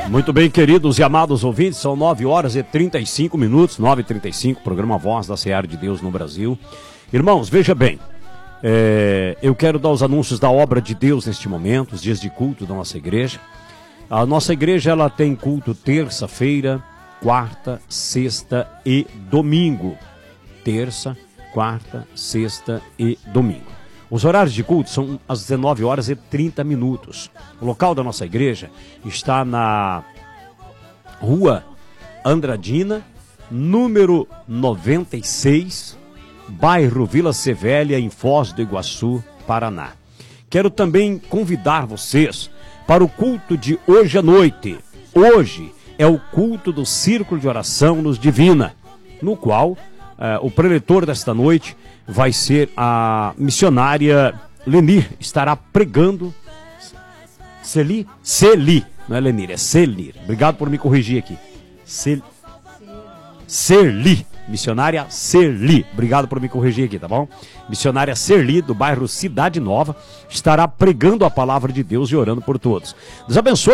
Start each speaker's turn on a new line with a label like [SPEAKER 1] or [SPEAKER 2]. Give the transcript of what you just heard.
[SPEAKER 1] Muito bem, queridos e amados ouvintes, são 9 horas e 35 minutos, 9h35, programa Voz da Seara de Deus no Brasil. Irmãos, veja bem, eu quero dar os anúncios da obra de Deus neste momento, os dias de culto da nossa igreja. A nossa igreja, ela tem culto terça-feira, quarta, sexta e domingo. Terça, quarta, sexta e domingo. Os horários de culto são às 19 horas e 30 minutos. O local da nossa igreja está na Rua Andradina, número 96, bairro Vila Sevélia, em Foz do Iguaçu, Paraná. Quero também convidar vocês para o culto de hoje à noite. Hoje é o culto do Círculo de Oração Luz Divina, no qual o preletor desta noite vai ser a missionária Lenir, estará pregando. Celi, não é Lenir, é Celir. Obrigado por me corrigir aqui. Serli, missionária Serli. Obrigado por me corrigir aqui, tá bom? Missionária Serli, do bairro Cidade Nova, estará pregando a palavra de Deus e orando por todos. Deus abençoe.